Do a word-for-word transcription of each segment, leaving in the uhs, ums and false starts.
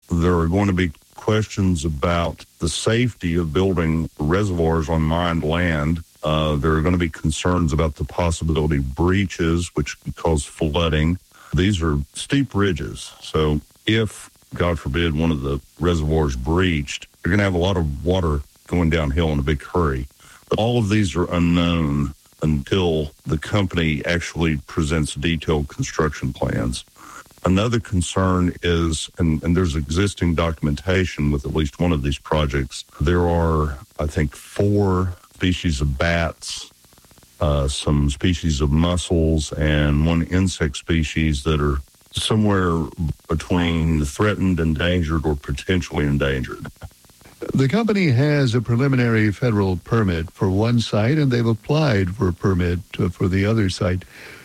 There are going to be questions about the safety of building reservoirs on mined land. Uh, there are going to be concerns about the possibility of breaches, which could cause flooding. These are steep ridges. So if, God forbid, one of the reservoirs breached, you're going to have a lot of water going downhill in a big hurry. But all of these are unknown until the company actually presents detailed construction plans. Another concern is, and, and there's existing documentation with at least one of these projects, there are, I think, four species of bats, uh, some species of mussels, and one insect species that are somewhere between threatened, endangered, or potentially endangered. The company has a preliminary federal permit for one site, and they've applied for a permit to, for the other site.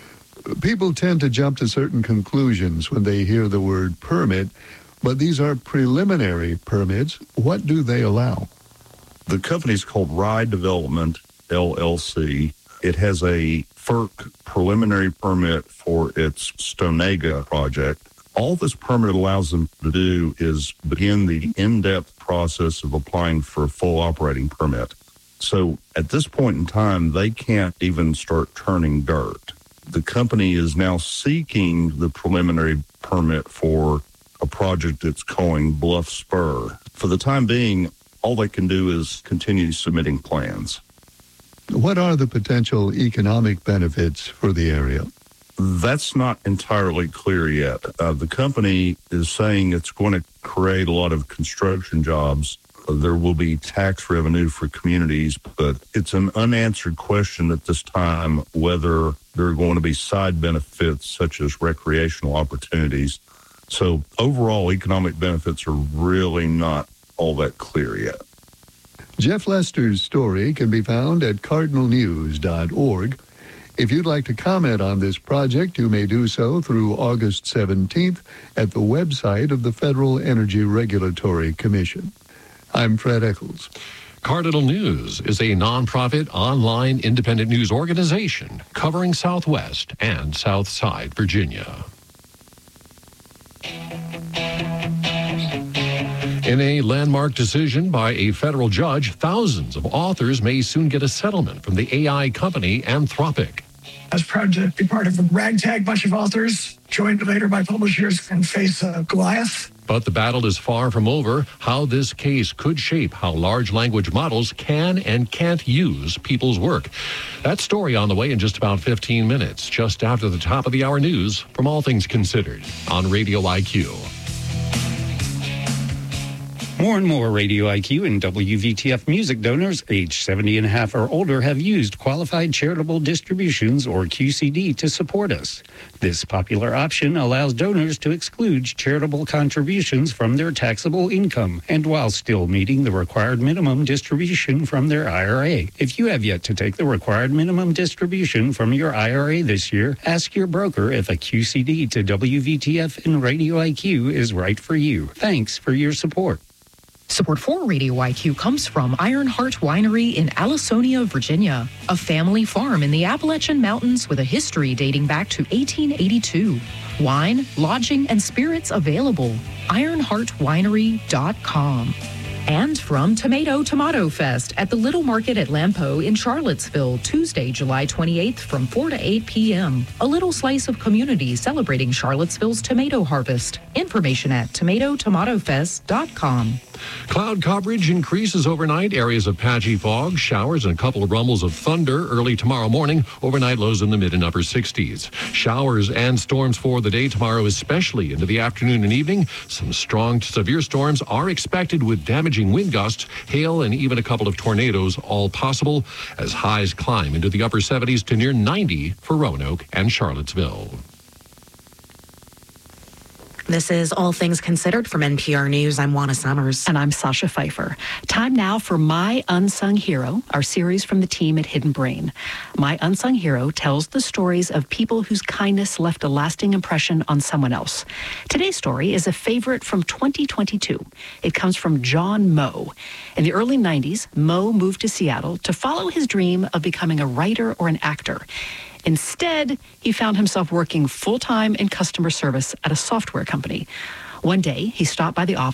People tend to jump to certain conclusions when they hear the word permit, but these are preliminary permits. What do they allow? The company is called Rye Development, L L C. It has a F E R C preliminary permit for its Stonaga project. All this permit allows them to do is begin the in-depth process of applying for a full operating permit. So at this point in time, they can't even start turning dirt. The company is now seeking the preliminary permit for a project it's calling Bluff Spur. For the time being, all they can do is continue submitting plans. What are the potential economic benefits for the area? That's not entirely clear yet. Uh, the company is saying it's going to create a lot of construction jobs. There will be tax revenue for communities, but it's an unanswered question at this time whether there are going to be side benefits such as recreational opportunities. So overall, economic benefits are really not all that clear yet. Jeff Lester's story can be found at cardinal news dot org. If you'd like to comment on this project, you may do so through August seventeenth at the website of the Federal Energy Regulatory Commission. I'm Fred Eccles. Cardinal News is a nonprofit online independent news organization covering Southwest and Southside Virginia. In a landmark decision by a federal judge, thousands of authors may soon get a settlement from the A I company Anthropic. I was proud to be part of a ragtag bunch of authors, joined later by publishers, and face uh, Goliath. But the battle is far from over. How this case could shape how large language models can and can't use people's work. That story on the way in just about fifteen minutes, just after the top of the hour news from All Things Considered on Radio I Q. More and more Radio I Q and W V T F music donors age seventy and a half or older have used Qualified Charitable Distributions, or Q C D, to support us. This popular option allows donors to exclude charitable contributions from their taxable income, and while still meeting the required minimum distribution from their I R A. If you have yet to take the required minimum distribution from your I R A this year, ask your broker if a Q C D to W V T F and Radio I Q is right for you. Thanks for your support. Support for Radio I Q comes from Ironheart Winery in Allisonia, Virginia, a family farm in the Appalachian Mountains with a history dating back to eighteen eighty-two. Wine, lodging, and spirits available. ironheart winery dot com. And from Tomato Tomato Fest at the Little Market at Lampeau in Charlottesville, Tuesday, July twenty-eighth from four to eight p.m. A little slice of community celebrating Charlottesville's tomato harvest. Information at tomato tomato fest dot com. Cloud coverage increases overnight. Areas of patchy fog, showers, and a couple of rumbles of thunder early tomorrow morning. Overnight lows in the mid and upper sixties. Showers and storms for the day tomorrow, especially into the afternoon and evening. Some strong to severe storms are expected with damaging wind gusts, hail, and even a couple of tornadoes, all possible as highs climb into the upper seventies to near ninety for Roanoke and Charlottesville. This is All Things Considered from N P R News. I'm Juana Summers. And I'm Sasha Pfeiffer. Time now for My Unsung Hero, our series from the team at Hidden Brain. My Unsung Hero tells the stories of people whose kindness left a lasting impression on someone else. Today's story is a favorite from twenty twenty-two. It comes from John Moe. In the early nineties, Moe moved to Seattle to follow his dream of becoming a writer or an actor. Instead, he found himself working full-time in customer service at a software company. One day, he stopped by the office